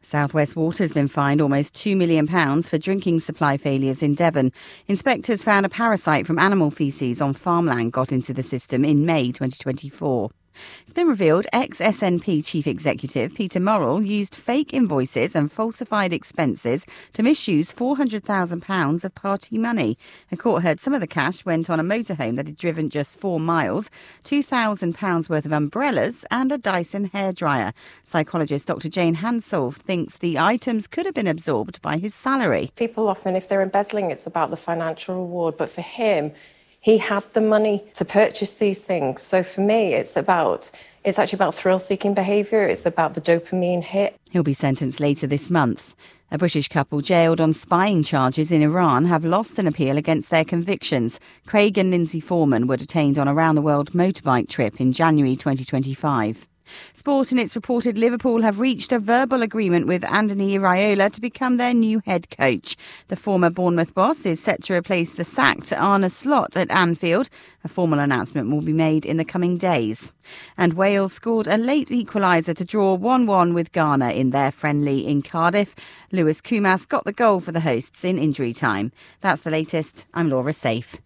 South West Water has been fined almost £2 million for drinking supply failures in Devon. Inspectors found a parasite from animal faeces on farmland got into the system in May 2024. It's been revealed ex-SNP Chief Executive Peter Murrell used fake invoices and falsified expenses to misuse £400,000 of party money. A court heard some of the cash went on a motorhome that had driven just 4 miles, £2,000 worth of umbrellas and a Dyson hairdryer. Psychologist Dr Jane Hansel thinks the items could have been absorbed by his salary. People often, if they're embezzling, it's about the financial reward, but for him, he had the money to purchase these things. So for me, it's actually about thrill-seeking behaviour. It's about the dopamine hit. He'll be sentenced later this month. A British couple jailed on spying charges in Iran have lost an appeal against their convictions. Craig and Lindsay Foreman were detained on a round-the-world motorbike trip in January 2025. Sport and its reported Liverpool have reached a verbal agreement with Andoni Iraola to become their new head coach. The former Bournemouth boss is set to replace the sacked Arne Slot at Anfield. A formal announcement will be made in the coming days. And Wales scored a late equaliser to draw 1-1 with Ghana in their friendly in Cardiff. Lewis Kumas got the goal for the hosts in injury time. That's the latest. I'm Laura Safe.